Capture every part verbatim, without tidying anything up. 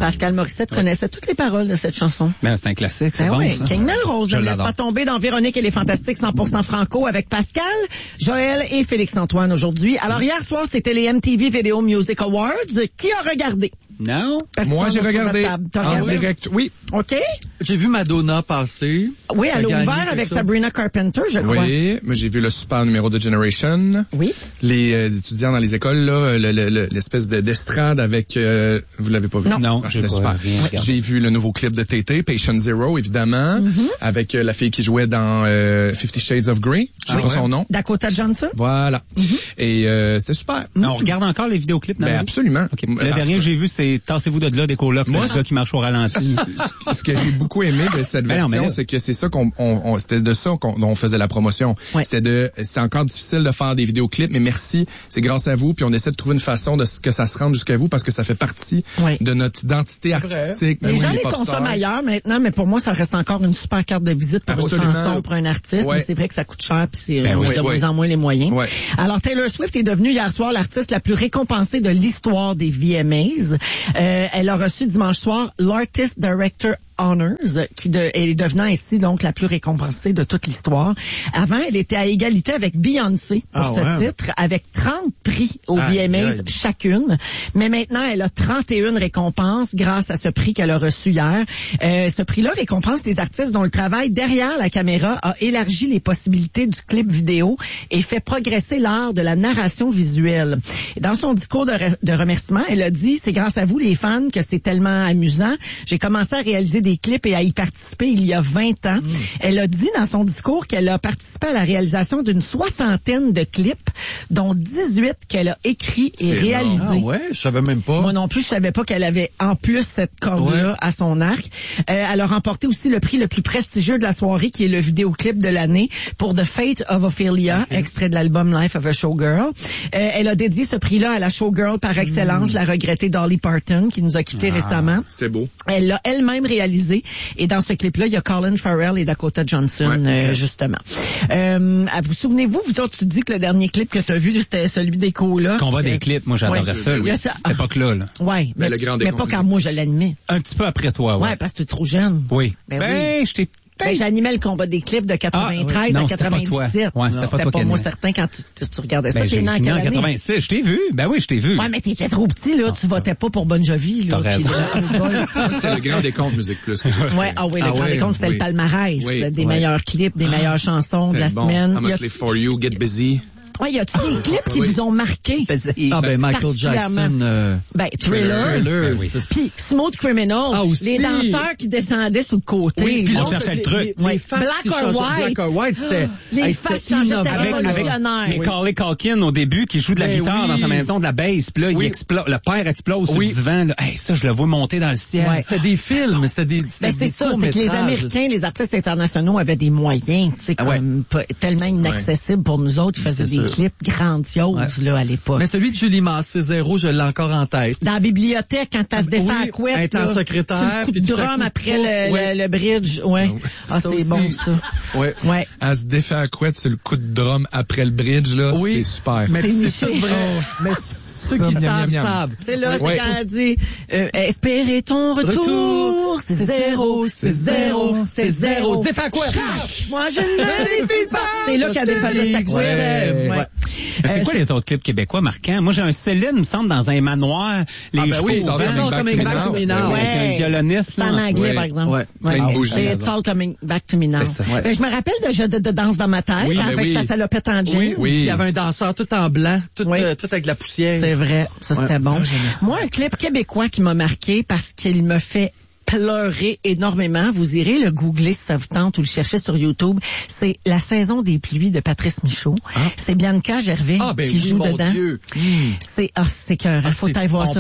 Pascal Morissette ouais. connaissait toutes les paroles de cette chanson. Ben, c'est un classique, c'est ben bon oui. ça. King Melrose, je ne laisse pas tomber dans Véronique et les Fantastiques cent pour cent franco avec Pascal, Joël et Félix-Antoine aujourd'hui. Alors hier soir, c'était les M T V Video Music Awards. Qui a regardé? Non. Personne. Moi, j'ai regardé en direct. Oui. OK. J'ai vu Madonna passer. Oui, elle a ouvert avec ça. Sabrina Carpenter, je crois. Oui, mais j'ai vu le super numéro de Generation. Oui. Les euh, étudiants dans les écoles, là, le, le, l'espèce de, d'estrade avec... Euh, vous l'avez pas vu? Non, non ah, c'était super. J'ai vu le nouveau clip de T T, Patient Zero, évidemment, mm-hmm. avec euh, la fille qui jouait dans euh, Fifty Shades of Grey. Je sais ah, pas ouais. son nom. Dakota Johnson. Voilà. Mm-hmm. Et euh, c'était super. Mm-hmm. On regarde encore les vidéoclips? Ben, absolument. Okay. Le ah, dernier que j'ai vu, c'est Tassez-vous de là des colocs, moi, le gars qui marche au ralenti. Ce que j'ai beaucoup aimé de cette version, ben non, c'est que c'est ça qu'on, on, on, c'était de ça qu'on dont on faisait la promotion. Ouais. C'était de, c'est encore difficile de faire des vidéoclips, mais merci, c'est grâce à vous, puis on essaie de trouver une façon de que ça se rende jusqu'à vous parce que ça fait partie ouais. de notre identité artistique. Les gens les consomment ailleurs maintenant, mais pour moi, ça reste encore une super carte de visite pour Absolument. Une chanson, pour un artiste, ouais. mais c'est vrai que ça coûte cher, puis c'est ben oui, de moins oui. en moins les moyens. Ouais. Alors Taylor Swift est devenue hier soir l'artiste la plus récompensée de l'histoire des V M As. Euh, elle a reçu dimanche soir l'Artist Director Honors, qui de, est devenant ainsi donc la plus récompensée de toute l'histoire. Avant, elle était à égalité avec Beyoncé pour ah, ce ouais. titre, avec trente prix aux ah, V M As aïe. chacune. Mais maintenant, elle a trente et une récompenses grâce à ce prix qu'elle a reçu hier. Euh, ce prix-là récompense les artistes dont le travail derrière la caméra a élargi les possibilités du clip vidéo et fait progresser l'art de la narration visuelle. Dans son discours de, re- de remerciement, elle a dit « C'est grâce à vous, les fans, que c'est tellement amusant. J'ai commencé à réaliser des clips et à y participer il y a vingt ans. Mmh. Elle a dit dans son discours qu'elle a participé à la réalisation d'une soixantaine de clips, dont dix-huit qu'elle a écrits et c'est réalisés. Ah ouais, je savais même pas. Moi non plus, je savais pas qu'elle avait en plus cette corde-là ouais. à son arc. Euh, elle a remporté aussi le prix le plus prestigieux de la soirée, qui est le vidéoclip de l'année pour The Fate of Ophelia, okay. extrait de l'album Life of a Showgirl. Euh, elle a dédié ce prix-là à la showgirl par excellence, mmh. la regrettée Dolly Parton, qui nous a quittés ah, récemment. C'était beau. Elle l'a elle-même réalisé. Et dans ce clip-là, il y a Colin Farrell et Dakota Johnson, ouais. euh, justement. Euh, vous souvenez-vous, vous autres, tu dis que le dernier clip que tu as vu, c'était celui des colocs. Combat euh, des clips, moi j'adorais ouais. ça, oui. À cette époque-là. Là. Oui, mais, mais, mais pas quand moi je l'animais. Un petit peu après toi, ouais. Ouais, parce que tu es trop jeune. Oui. Ben, ben oui. je t'ai... Ben, j'animais le combat des clips de quatre-vingt-treize ah, oui. non, à quatre-vingt-dix-sept. Ouais, c'était non, pas, c'était toi pas moi certain quand tu, tu, tu regardais ça. Ben, t'es né en quelle année? quatre-vingt-six, je t'ai vu. Ben oui, je t'ai vu. Ouais, mais t'étais trop petit, là. Non, tu votais pas pour Bon Jovi, là. T'as raison. C'était le Grand Décompte Musique Plus. Ouais, ah oui, le ah, Grand oui, Décompte, c'était oui. le palmarès. Oui, des oui. meilleurs clips, des meilleures chansons de la bon. semaine. I'm Asleep for You, Get Busy. Ouais, y a-tu des clips qui oui. vous ont marqué? Ah ben Michael Jackson. Euh, ben Thriller. Thriller. Oui. Puis Smooth Criminal. Ah, aussi. Les danseurs qui descendaient sur le côté. Oui, puis on cherchait le truc. Les, les faces Black or White. Black or White, c'était... Les hey, faces changeaient, c'était révolutionnaire. Mais Macaulay Culkin, au début, qui joue de la ben guitare oui. dans sa maison, de la bass, puis là, oui. il explose, le père explose oui. sur le divan. Là. Hey, ça, je le vois monter dans le ciel. Ouais. C'était des films, c'était des Ben c'est ça, c'est que les Américains, les artistes internationaux avaient des moyens, tu sais, comme tellement inaccessibles pour nous autres. Ils faisaient des clips grands. Ouais. Là, à l'époque. Mais celui de Julie Massé Zéro, je l'ai encore en tête. Dans la bibliothèque, quand elle se défait oui, à la couette. Elle est en secrétaire. Puis le drum après le, ouais. le, le bridge. Ouais. Ah, c'est aussi. Bon, ça. Ouais. ouais. Elle se défait à la couette sur le coup de drum après le bridge, là. Oui. C'est super. Mais c'est, c'est vrai. Mais ceux qui savent, savent. C'est là, c'est quand elle dit, euh, espérer ton retour. retour c'est zéro, c'est zéro, c'est zéro. Défait à quoi? Moi, je ne défie pas. C'est là qu'elle défait le sac. Ouais. ouais. C'est euh, quoi les autres clips québécois marquants? Moi, j'ai un Céline, me semble, dans un manoir. Les ah, ben oui, It's All Coming Back to Me Now. Avec un violoniste. En anglais, ouais. par exemple. Ouais. ouais. ouais. C'est It's All Coming Back to Me Now. Ouais. Je me rappelle de Jeu de, de danse dans ma tête, oui, avec oui. sa salopette en jean. Oui, oui. Il y avait un danseur tout en blanc, tout, oui. euh, tout avec de la poussière. C'est vrai. Ça, c'était ouais. bon. Ah, moi, un clip québécois qui m'a marqué parce qu'il me fait pleurer énormément. Vous irez le googler si ça vous tente ou le chercher sur YouTube. C'est La saison des pluies de Patrice Michaud. Ah. C'est Bianca Gervais ah, ben qui oui, joue mon dedans. Dieu. C'est ah c'est cœur. Il ah, faut aller voir ça.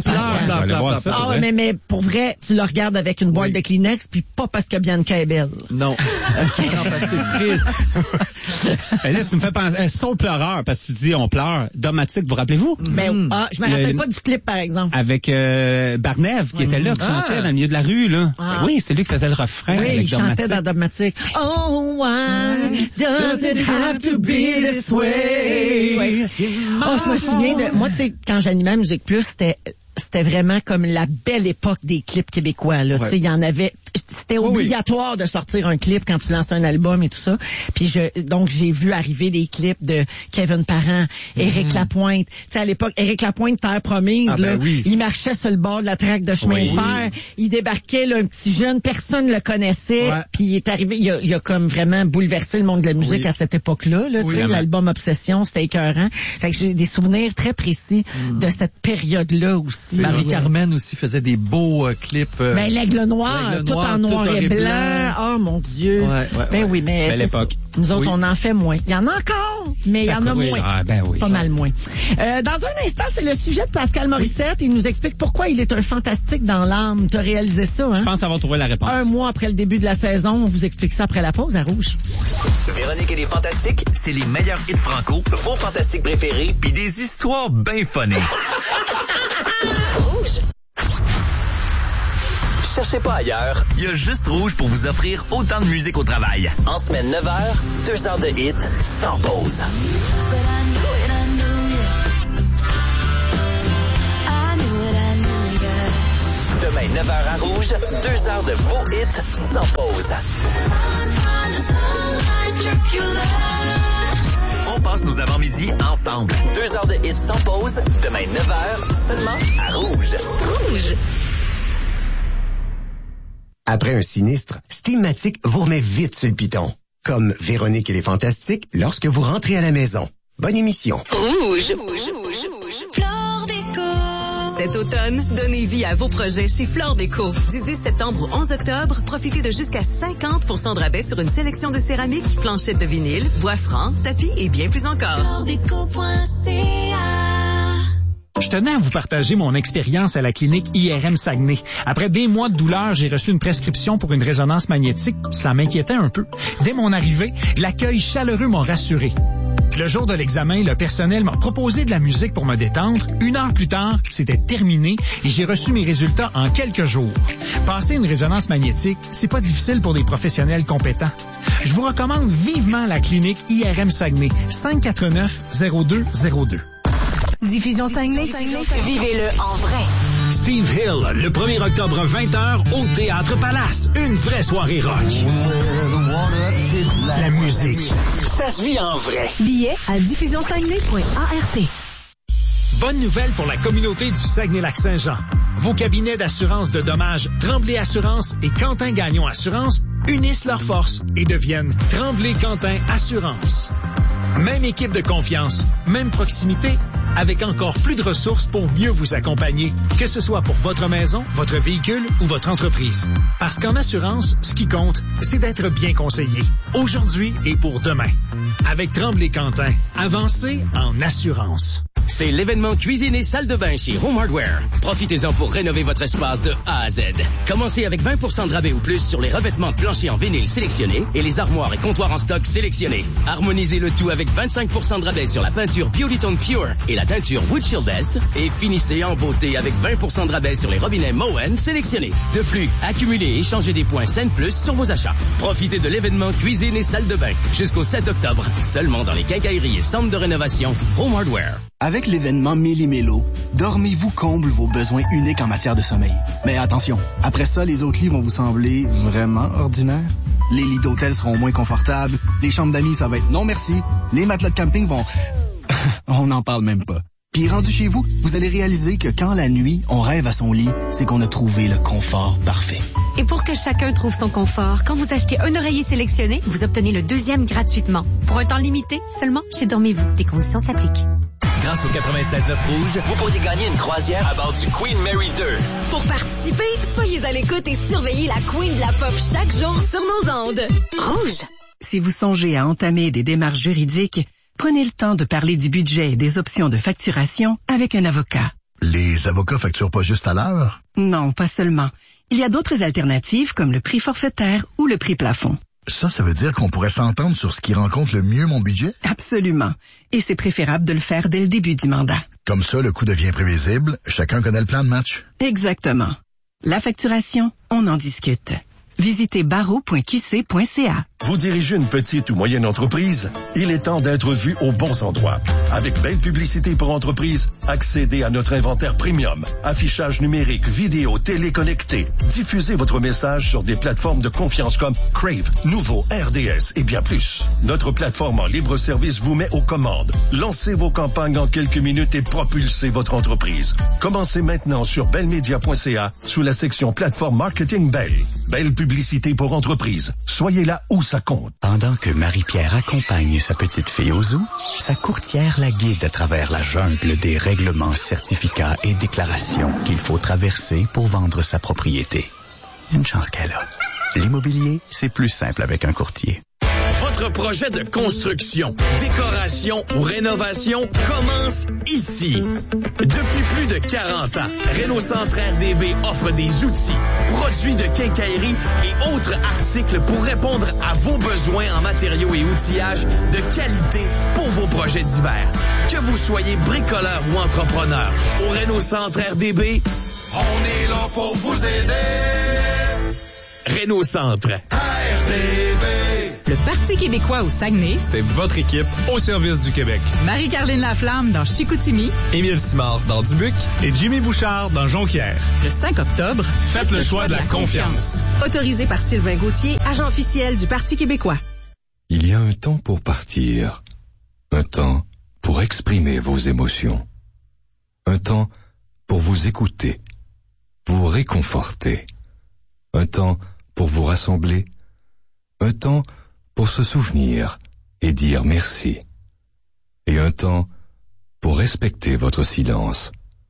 Ah ouais, mais mais pour vrai, tu le regardes avec une boîte oui. de Kleenex puis pas parce que Bianca est belle. Non. Okay. Non, parce que c'est triste. Ben là, tu me fais penser un son pleureur parce que tu dis on pleure. Domatique, vous rappelez-vous? Ben mm. ah, je me rappelle le, pas du clip par exemple. Avec euh, Barnève qui mm. était là, qui ah. chantait dans le milieu de la rue là. Ah. Ben oui, c'est lui qui faisait le refrain. Oui, avec il chantait dans Dogmatic. Oh, why does it have to be this way? Oui. Oh, je me souviens de, moi, tu sais, quand j'animais Musique Plus, c'était c'était vraiment comme la belle époque des clips québécois. Là, ouais. Tu sais, il y en avait. C'était obligatoire oui. de sortir un clip quand tu lances un album et tout ça. Puis je, donc j'ai vu arriver des clips de Kevin Parent, Éric mmh. Lapointe. Tu sais, à l'époque, Éric Lapointe, Terre promise, ah, là, ben oui. il marchait sur le bord de la traque de chemin oui. de fer. Il débarquait, là, un petit jeune, personne le connaissait. Ouais. Puis il est arrivé, il a, il a comme vraiment bouleversé le monde de la musique oui. à cette époque-là. Là, oui, tu sais, l'album Obsession, c'était écœurant. Fait que j'ai des souvenirs très précis mmh. de cette période-là aussi. Marie-Carmen ouais. aussi faisait des beaux euh, clips. Euh, ben, l'Aigle Noir, l'Aigle tout noir, en noir tout et blanc. blanc. Oh mon Dieu. Ouais, ouais, ben ouais. oui, mais belle époque. Nous autres, oui. on en fait moins. Il y en a encore, mais il y en a oui. moins. Ah, ben oui. Pas mal moins. Euh, dans un instant, c'est le sujet de Pascal Morissette. Il nous explique pourquoi il est un fantastique dans l'âme. T'as réalisé ça, hein? Je pense avoir trouvé la réponse. Un mois après le début de la saison, on vous explique ça après la pause à Rouge. Véronique et les Fantastiques, c'est les meilleurs hits franco, vos fantastiques préférés, puis des histoires bien funnées. Rouge. Cherchez pas ailleurs, il y a juste Rouge pour vous offrir autant de musique au travail. En semaine neuf heures, deux heures de hits sans pause. Demain neuf heures à Rouge, deux heures de beaux hits sans pause. On passe nos avant-midi ensemble. Deux heures de hits sans pause, demain neuf heures, seulement à Rouge. Rouge. Après un sinistre, Steamatic vous remet vite sur le piton. Comme Véronique et les Fantastiques lorsque vous rentrez à la maison. Bonne émission. Rouge. Flore Déco. Cet automne, donnez vie à vos projets chez Flore Déco. Du dix septembre au onze octobre, profitez de jusqu'à cinquante pour cent de rabais sur une sélection de céramique, planchettes de vinyle, bois franc, tapis et bien plus encore. flore déco point c a Je tenais à vous partager mon expérience à la clinique I R M Saguenay. Après des mois de douleur, j'ai reçu une prescription pour une résonance magnétique. Ça m'inquiétait un peu. Dès mon arrivée, l'accueil chaleureux m'a rassuré. Le jour de l'examen, le personnel m'a proposé de la musique pour me détendre. Une heure plus tard, c'était terminé et j'ai reçu mes résultats en quelques jours. Passer une résonance magnétique, c'est pas difficile pour des professionnels compétents. Je vous recommande vivement la clinique I R M Saguenay, cinq quatre neuf zéro deux zéro deux. Diffusion Saguenay, vivez-le en vrai. Steve Hill, le premier octobre vingt heures au Théâtre Palace. Une vraie soirée rock. La musique, ça se vit en vrai. Billets à diffusion saguenay point a r t. Bonne nouvelle pour la communauté du Saguenay-Lac-Saint-Jean. Vos cabinets d'assurance de dommages Tremblay Assurance et Quentin Gagnon Assurance unissent leurs forces et deviennent Tremblay-Quentin Assurance. Même équipe de confiance, même proximité, avec encore plus de ressources pour mieux vous accompagner, que ce soit pour votre maison, votre véhicule ou votre entreprise. Parce qu'en assurance, ce qui compte, c'est d'être bien conseillé, aujourd'hui et pour demain. Avec Tremblay-Quentin, avancez en assurance. C'est l'événement cuisine et salle de bain chez Home Hardware. Profitez-en pour rénover votre espace de A à Z. Commencez avec vingt pour cent de rabais ou plus sur les revêtements de plancher en vinyle sélectionnés et les armoires et comptoirs en stock sélectionnés. Harmonisez le tout avec vingt-cinq pour cent de rabais sur la peinture Beautytone Pure et la teinture Wood Shield Est. Et finissez en beauté avec vingt pour cent de rabais sur les robinets Moen sélectionnés. De plus, accumulez et échangez des points Scène Plus sur vos achats. Profitez de l'événement cuisine et salle de bain jusqu'au sept octobre. Seulement dans les quincailleries et centres de rénovation Home Hardware. Avec l'événement Méli-Mélo, Dormez-vous comble vos besoins uniques en matière de sommeil. Mais attention, après ça, les autres lits vont vous sembler vraiment ordinaires. Les lits d'hôtel seront moins confortables, les chambres d'amis, ça va être non merci, les matelas de camping vont... on n'en parle même pas. Puis rendu chez vous, vous allez réaliser que quand la nuit, on rêve à son lit, c'est qu'on a trouvé le confort parfait. Et pour que chacun trouve son confort, quand vous achetez un oreiller sélectionné, vous obtenez le deuxième gratuitement. Pour un temps limité, seulement chez Dormez-vous. Des conditions s'appliquent. Grâce au quatre-vingt-sept neuf Rouge, vous pourriez gagner une croisière à bord du Queen Mary deux. Pour participer, soyez à l'écoute et surveillez la Queen de la Pop chaque jour sur nos ondes. Rouge. Si vous songez à entamer des démarches juridiques, prenez le temps de parler du budget et des options de facturation avec un avocat. Les avocats facturent pas juste à l'heure? Non, pas seulement. Il y a d'autres alternatives comme le prix forfaitaire ou le prix plafond. Ça, ça veut dire qu'on pourrait s'entendre sur ce qui rencontre le mieux mon budget? Absolument. Et c'est préférable de le faire dès le début du mandat. Comme ça, le coût devient prévisible. Chacun connaît le plan de match. Exactement. La facturation, on en discute. Visitez barreau point q c point c a. Vous dirigez une petite ou moyenne entreprise? Il est temps d'être vu aux bons endroits. Avec Belle Publicité pour entreprise, accédez à notre inventaire premium, affichage numérique, vidéo, téléconnecté. Diffusez votre message sur des plateformes de confiance comme Crave, Nouveau, R D S et bien plus. Notre plateforme en libre service vous met aux commandes. Lancez vos campagnes en quelques minutes et propulsez votre entreprise. Commencez maintenant sur bellemedia point c a sous la section plateforme marketing Belle. Belle Publicité pour entreprise. Soyez là où ça compte. Pendant que Marie-Pierre accompagne sa petite fille au zoo, sa courtière la guide à travers la jungle des règlements, certificats et déclarations qu'il faut traverser pour vendre sa propriété. Une chance qu'elle a. L'immobilier, c'est plus simple avec un courtier. Votre projet de construction, décoration ou rénovation commence ici. Depuis plus de quarante ans, Rénocentre R D B offre des outils, produits de quincaillerie et autres articles pour répondre à vos besoins en matériaux et outillages de qualité pour vos projets divers. Que vous soyez bricoleur ou entrepreneur, au Rénocentre R D B, on est là pour vous aider. Rénocentre R D B. Le Parti québécois au Saguenay, c'est votre équipe au service du Québec. Marie-Caroline Laflamme dans Chicoutimi, Émile Simard dans Dubuque et Jimmy Bouchard dans Jonquière. Le cinq octobre, faites, faites le, le choix, choix de la, la confiance. confiance. Autorisé par Sylvain Gauthier, agent officiel du Parti québécois. Il y a un temps pour partir, un temps pour exprimer vos émotions, un temps pour vous écouter, vous réconforter, un temps pour vous rassembler, un temps pour se souvenir et dire merci, et un temps pour respecter votre silence.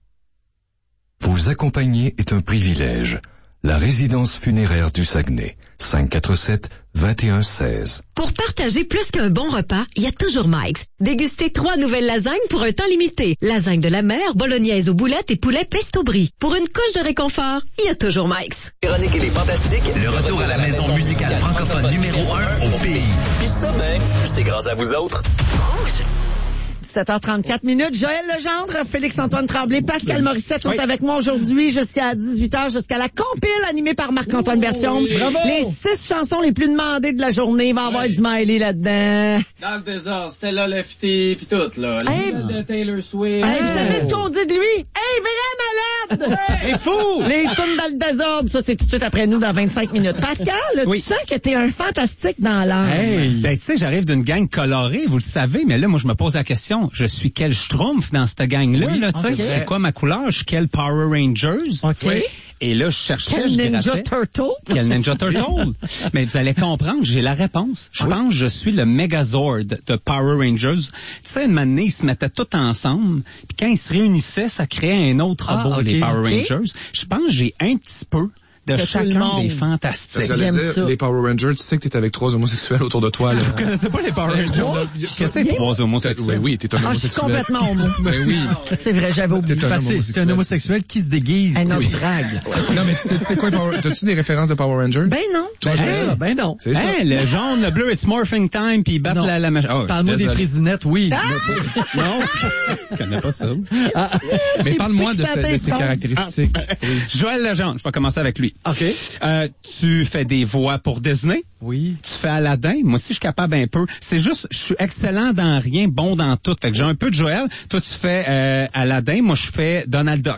Vous accompagner est un privilège. La résidence funéraire du Saguenay, cinq quatre sept, vingt et un seize. Pour partager plus qu'un bon repas, il y a toujours Mike's. Dégustez trois nouvelles lasagnes pour un temps limité. Lasagne de la mer, bolognaise aux boulettes et poulet pesto brie. Pour une couche de réconfort, il y a toujours Mike's. Véronique et les Fantastiques, le retour à la maison musicale francophone numéro un au pays. Puis ça, ben, c'est grâce à vous autres. Rouge. sept heures trente-quatre minutes. Joël Legendre, Félix-Antoine Tremblay, Pascal Morissette sont oui. avec moi aujourd'hui jusqu'à dix-huit heures, jusqu'à la compile animée par Marc-Antoine Bertium. Oui. Bravo! Les six chansons les plus demandées de la journée. Il va y avoir oui. du Smiley là-dedans. Dans le désordre, Stella Lefty pis tout, là. Hey, de Taylor Swift. Hey, vous savez ce qu'on dit de lui? Hey, vrai malade! Hey, fou! Les tunes dans le désordre, ça c'est tout de suite après nous dans vingt-cinq minutes. Pascal, oui. tu sens que t'es un fantastique dans l'art. Hey, ben tu sais, j'arrive d'une gang colorée, vous le savez, mais là, moi, je me pose la question. Je suis quel schtroumpf dans cette gang-là, oui, là, tu sais. Okay. C'est quoi ma couleur? Je suis quel Power Rangers? OK. Oui. Et là, je cherchais, quel je Ninja Turtle? Quel Ninja Turtle? Mais vous allez comprendre, j'ai la réponse. Je oui. pense que je suis le Megazord de Power Rangers. Tu sais, une année, ils se mettaient tous ensemble, puis quand ils se réunissaient, ça créait un autre robot, ah, okay. les Power okay. Rangers. Je pense que j'ai un petit peu de, de chacun des fantastiques. J'aime dire, ça. Les Power Rangers, tu sais que t'es avec trois homosexuels autour de toi, là. Vous connaissez pas les Power Rangers? Qu'est-ce que c'est trois homosexuels? Oui, oui, t'es un homosexuel. Ah, je suis complètement homo. Ben oui. C'est vrai, j'avais oublié. T'es un, c'est un homosexuel qui se déguise. Un autre drague. Non, mais tu sais, c'est quoi Power, t'as-tu des références de Power Rangers? Ben non. Ben, hey, ben non. C'est hey, ça. Le jaune, le bleu, it's morphing time, puis ils battent non. la, la machine. Oh, parle-moi des frisinettes, oui. Ah! Non. Je connais pas ça. Ah. Mais parle-moi de, de ses caractéristiques. Ah. Oui. Joël Legendre, je vais commencer avec lui. OK. Euh, tu fais des voix pour Disney. Oui. Tu fais Aladdin. Moi aussi, je suis capable un peu. C'est juste, je suis excellent dans rien, bon dans tout. Fait que j'ai un peu de Joël. Toi, tu fais euh, Aladdin. Moi, je fais Donald Duck.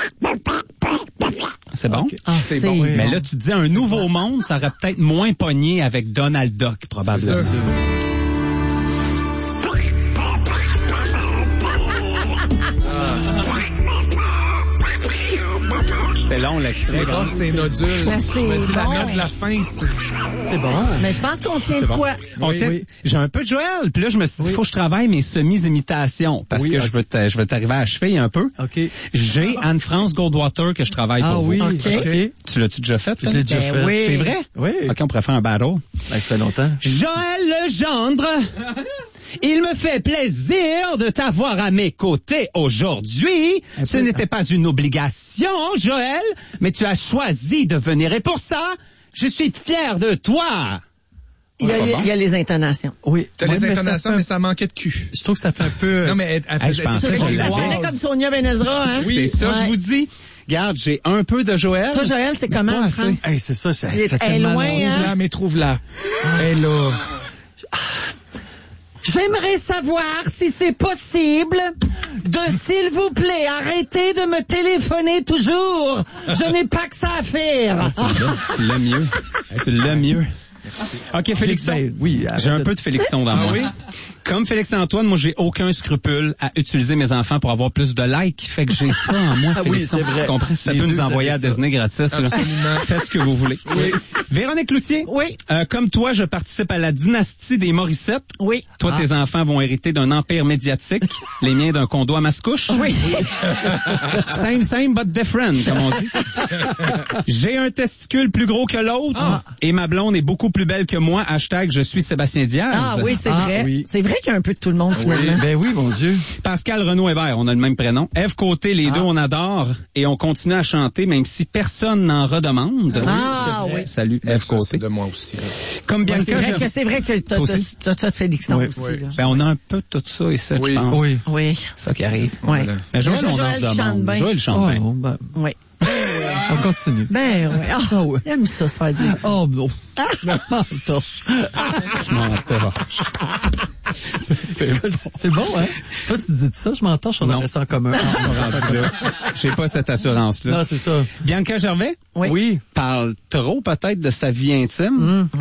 C'est bon? Okay. Ah, c'est bon. Mais là, tu dis un nouveau monde, ça aurait peut-être moins pogné avec Donald Duck, probablement. C'est C'est long, l'extrait. C'est bon, c'est nodule. Ben, c'est me dis bon. La note de la fin, c'est... C'est bon. Mais je pense qu'on tient de bon. quoi? On oui, tient... Oui. J'ai un peu de Joël. Puis là, je me suis dit, il oui. faut que je travaille mes semi-imitations. Parce oui, que okay. je veux te, je veux t'arriver à cheville un peu. OK. J'ai Anne-France Goldwater que je travaille ah, pour oui. vous. OK. Okay. Tu l'as-tu déjà fait? Je l'ai déjà ben fait. Oui. C'est vrai? Oui. OK, on pourrait faire un battle. Ben, ça fait longtemps. Joël Legendre. Il me fait plaisir de t'avoir à mes côtés aujourd'hui. Ce n'était pas une obligation, Joël, mais tu as choisi de venir. Et pour ça, je suis fier de toi. Il y, a les, il y a les intonations. Oui. T'as les intonations, mais, mais ça manquait de cul. Je trouve que ça fait un peu... Non, mais elle, elle hey, je pensais que je comme Sonia Benezra, hein? Oui, c'est ça, ouais. je vous dis. Regarde, j'ai un peu de Joël. Toi, Joël, c'est comment, France? Hey, c'est ça, ça. Elle est loin, hein? Trouve-la, mais trouve-la. Elle est là. J'aimerais savoir si c'est possible de, s'il vous plaît, arrêter de me téléphoner toujours. Je n'ai pas que ça à faire. Tu l'as mieux. Tu l'as mieux. Merci. OK, Félixon. Ben, oui, j'ai un peu de Félixon dans ah, moi. Oui? Comme Félix-Antoine, moi, j'ai aucun scrupule à utiliser mes enfants pour avoir plus de likes. Fait que j'ai ça en moi, ah, Félixon. Oui, c'est vrai. Tu comprends? Ça Les peut deux, nous envoyer à Disney gratis. Là. Faites ce que vous voulez. Oui. Véronique Cloutier. Oui. Euh, comme toi, je participe à la dynastie des Morissette. Oui. Toi, ah. tes enfants vont hériter d'un empire médiatique. Les miens d'un condo à Mascouche. Oui. Same, same, but different, comme on dit. J'ai un testicule plus gros que l'autre. Ah. Et ma blonde est beaucoup plus belle que moi. Hashtag je suis Sébastien Diaz. Ah oui, c'est ah, vrai. Oui. C'est vrai qu'il y a un peu de tout le monde, finalement. Oui. Ben oui, mon Dieu. Pascal Renaud-Hébert, on a le même prénom. Ève Côté, les ah. deux, on adore. Et on continue à chanter, même si personne n'en redemande. Ah oui. Salut, Ève Côté. C'est de moi aussi. Comme Bianca. Ouais, c'est, vrai que, c'est vrai que t'as, t'as, t'as, t'as Félixon oui, aussi. Oui. Là. Ben, on a un peu tout ça ici, oui. je pense. Oui. Oui. C'est ça qui arrive. Oui. Mais Joël, on Joël en chante bien. Joël chante bien. Oh, ben, oui. On continue. Ben oui. Oh, oh, ouais. J'aime ça, se faire dire ça. Oh non. Je m'entorche. C'est, c'est bon, hein? Toi, tu dis ça, je m'entorche, on aurait ça en commun. J'ai pas cette assurance-là. Non, c'est ça. Bianca Gervais? Oui. Oui. Parle trop peut-être de sa vie intime. Mmh.